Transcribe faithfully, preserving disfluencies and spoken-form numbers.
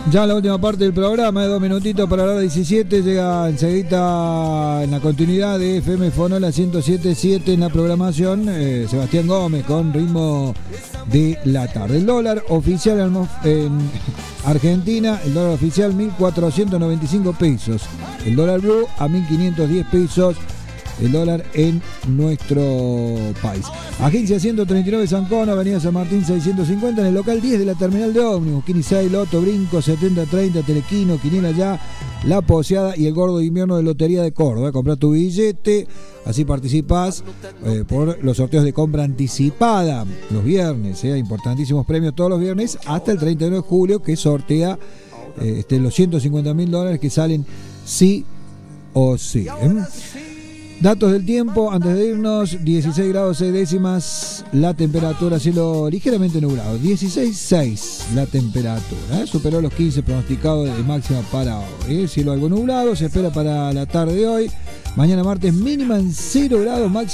Ya la última parte del programa, de dos minutitos para la hora diecisiete, llega enseguida en la continuidad de F M Fonola ciento siete punto siete en la programación, eh, Sebastián Gómez con ritmo de la tarde. El dólar oficial en Argentina, el dólar oficial mil cuatrocientos noventa y cinco pesos, el dólar blue a mil quinientos diez pesos, el dólar en nuestro país. Agencia ciento treinta y nueve San Cono, Avenida San Martín seiscientos cincuenta, en el local diez de la terminal de ómnibus. Quini seis, Loto, Brinco, setenta treinta, Telequino, Quiniela Ya, La Poseada y el Gordo de Invierno de Lotería de Córdoba. Compra tu billete, así participás eh, por los sorteos de compra anticipada los viernes, eh, importantísimos premios todos los viernes hasta el treinta y uno de julio, que sortea eh, este, los ciento cincuenta mil dólares que salen sí o sí. ¿eh? Datos del tiempo, antes de irnos, dieciséis grados seis décimas la temperatura, cielo ligeramente nublado, dieciséis seis la temperatura, ¿eh? Superó los quince pronosticados de máxima para hoy, ¿eh? Cielo algo nublado, se espera para la tarde de hoy, mañana martes mínima en cero grados, máxima